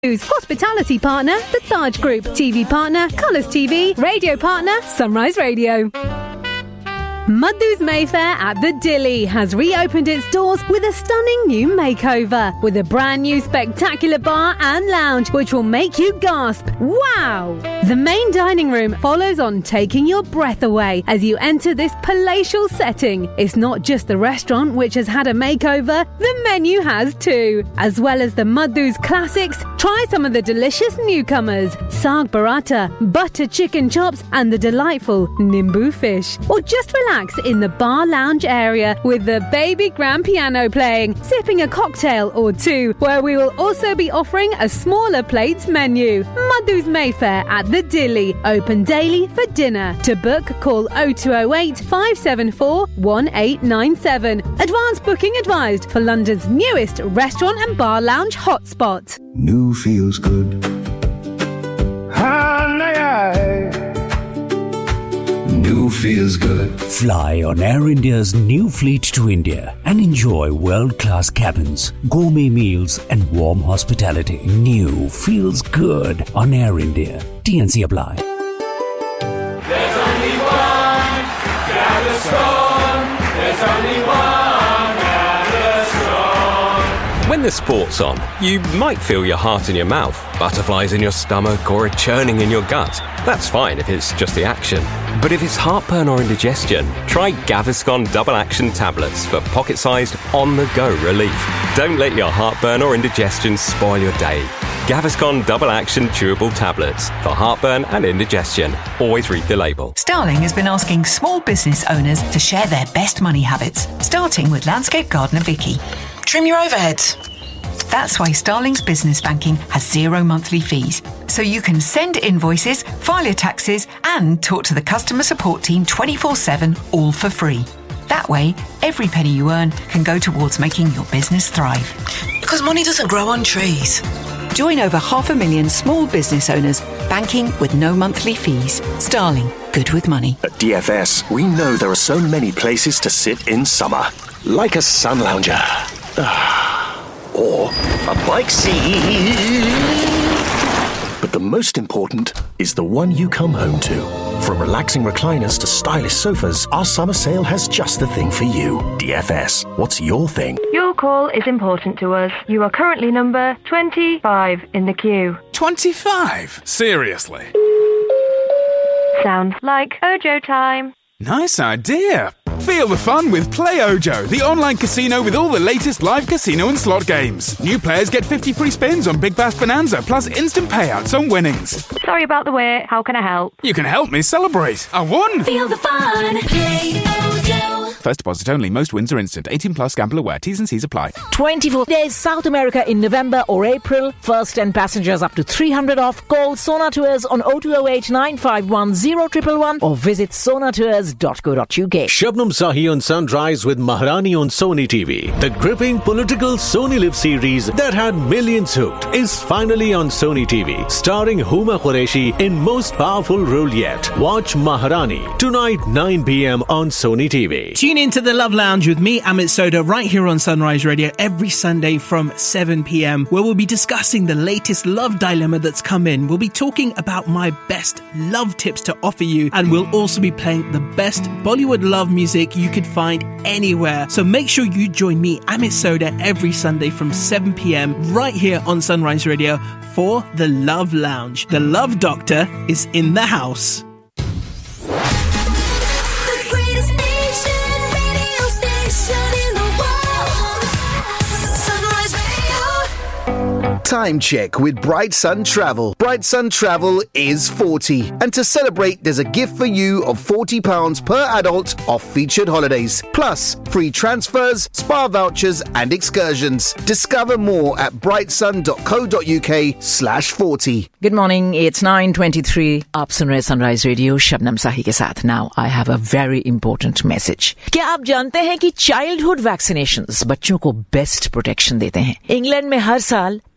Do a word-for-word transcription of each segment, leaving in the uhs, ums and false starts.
Hospitality partner, the Taj Group. T V partner, Colours T V. Radio partner, Sunrise Radio. Madhu's Mayfair at the Dilly has reopened its doors with a stunning new makeover, with a brand new spectacular bar and lounge which will make you gasp, wow! The main dining room follows on, taking your breath away as you enter this palatial setting. It's not just the restaurant which has had a makeover, the menu has too. As well as the Madhu's classics, try some of the delicious newcomers, saag paratha, butter chicken chops and the delightful nimbu fish. Or just relax in the bar lounge area with the baby grand piano playing, sipping a cocktail or two, where we will also be offering a smaller plates menu. Madhu's Mayfair at the Dilly, open daily for dinner. To book, call oh two oh eight, five seven four, one eight nine seven. Advance booking advised for London's newest restaurant and bar lounge hotspot. New feels good. New feels good. Fly on Air India's new fleet to India and enjoy world-class cabins, gourmet meals and warm hospitality. New feels good on Air India. T N C apply. There's only one Gaviscon. There's only one Gaviscon. When the sport's on, you might feel your heart in your mouth, butterflies in your stomach or a churning in your gut. That's fine if it's just the action. But if it's heartburn or indigestion, try Gaviscon Double Action Tablets for pocket-sized, on-the-go relief. Don't let your heartburn or indigestion spoil your day. Gaviscon Double Action Chewable Tablets for heartburn and indigestion. Always read the label. Starling has been asking small business owners to share their best money habits, starting with landscape gardener Vicky. Trim your overheads. That's why Starling's business banking has zero monthly fees. So you can send invoices, file your taxes, and talk to the customer support team twenty-four seven, all for free. That way, every penny you earn can go towards making your business thrive. Because money doesn't grow on trees. Join over half a million small business owners banking with no monthly fees. Starling, good with money. At D F S, we know there are so many places to sit in summer. Like a sun lounger. Or a bike seat. But the most important is the one you come home to. From relaxing recliners to stylish sofas, our summer sale has just the thing for you. D F S, what's your thing? Your call is important to us. You are currently number twenty-five in the queue. twenty-five? Seriously? Sounds like Ojo time. Nice idea. Feel the fun with Play Ojo, the online casino with all the latest live casino and slot games. New players get fifty free spins on Big Bass Bonanza, plus instant payouts on winnings. Sorry about the wait. How can I help? You can help me celebrate. I won! Feel the fun. Play Ojo. First deposit only. Most wins are instant. eighteen plus. Gamble aware. T's and C's apply. twenty-four days South America in November or April. First ten passengers up to three hundred off. Call Sona Tours on oh two oh eight, nine five one, oh one one one or visit sona tours dot co dot uk. Shabnam Sahi on Sunrise with Maharani on Sony T V. The gripping political Sony Live series that had millions hooked is finally on Sony T V. Starring Huma Qureshi in most powerful role yet. Watch Maharani tonight nine p.m. on Sony T V. Tune into the Love Lounge with me, Amit Soda, right here on Sunrise Radio every Sunday from seven p.m, where we'll be discussing the latest love dilemma that's come in. We'll be talking about my best love tips to offer you, and we'll also be playing the best Bollywood love music you could find anywhere. So make sure you join me, Amit Soda, every Sunday from seven p.m, right here on Sunrise Radio for the Love Lounge. The Love Doctor is in the house. Time check with Bright Sun Travel. Bright Sun Travel is forty. And to celebrate, there's a gift for you of forty pounds per adult off featured holidays. Plus, free transfers, spa vouchers and excursions. Discover more at brightsun dot co dot uk slash forty. Good morning, it's nine twenty-three. आप सुन रहे Sunrise Radio, Shabnam साही के साथ. Now, I have a very important message. क्या आप जानते हैं कि childhood vaccinations बच्चों को best protection देते हैं? इंग्लैंड में हर साल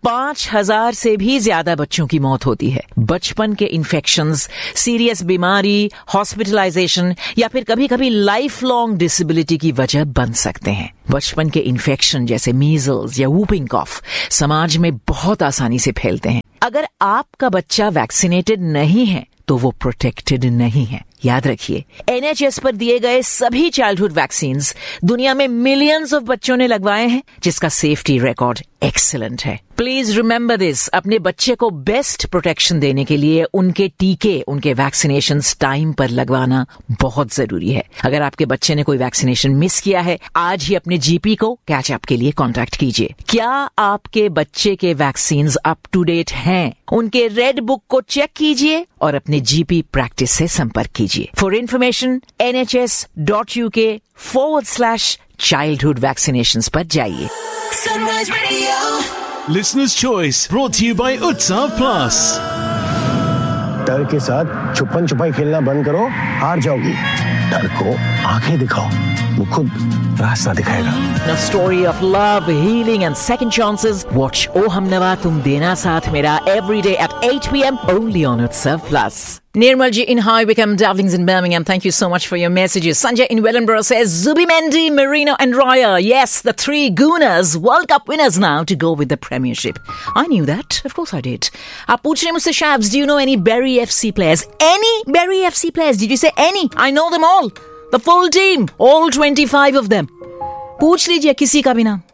पांच हजार से भी ज्यादा बच्चों की मौत होती है। बचपन के इन्फेक्शंस, सीरियस बीमारी, हॉस्पिटलाइजेशन या फिर कभी कभी लाइफ लॉन्ग डिसेबिलिटी की वजह बन सकते हैं। बचपन के इन्फेक्शन जैसे मीजल्स या वूपिंग कॉफ समाज में बहुत आसानी से फैलते हैं। अगर आपका बच्चा वैक्सीनेटेड नहीं है तो वो प्रोटेक्टेड नहीं है। याद रखिए, एनएचएस पर दिए गए सभी चाइल्डहुड वैक्सीन्स दुनिया में मिलियंस ऑफ बच्चों ने लगवाए हैं, जिसका सेफ्टी रिकॉर्ड एक्सीलेंट है। Please remember this. अपने बच्चे को बेस्ट प्रोटेक्शन देने के लिए उनके टीके, उनके वैक्सीनेशन टाइम पर लगवाना बहुत जरूरी है। अगर आपके बच्चे ने कोई वैक्सीनेशन मिस किया है, आज ही अपने जीपी को कैच अप के लिए कॉन्टैक्ट कीजिए। क्या आपके बच्चे के वैक्सीन अप टू डेट हैं? उनके रेड बुक को चेक कीजिए और अपने जीपी प्रैक्टिस से संपर्क कीजिए। For information N H S dot U के फॉरवर्ड स्लैश चाइल्डहुड वैक्सीनेशन पर जाइए। Sunrise Radio. Listener's Choice brought to you by Utsav Plus. डर के साथ छुपन छुपाई खेलना बंद करो, हार जाओगी। डर को आंखें दिखाओ, वो खुद रास्ता दिखाएगा। A story of love, healing and second chances. Watch O Humnava Tum Dena Saath Mera every day at eight p.m. only on Utsav Plus. Nirmal ji in High Wycombe, Davlings in Birmingham, thank you so much for your messages. Sanjay in Wellingborough says, Zubi Mendy, Marino and Raya. Yes, the three Gooners, World Cup winners now to go with the Premiership. I knew that. Of course I did. Aap pooch rahe mujhse, Shabs, do you know any Bury F C players? Any Bury F C players? Did you say any? I know them all. The full team. All twenty-five of them. Pooch lijiye kisi ka bhi naam.